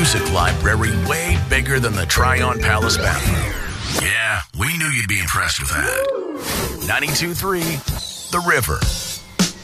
music library way bigger than the Tryon Palace bathroom. Yeah, we knew you'd be impressed with that. 92.3 The River.